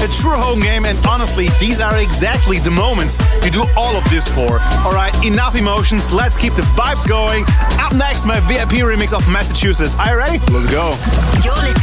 a true home game, and honestly, these are exactly the moments you do all of this for. Alright, enough emotions, let's keep the vibes going. Up next, my VIP remix of Massachusetts. Are you ready? Let's go. You're listening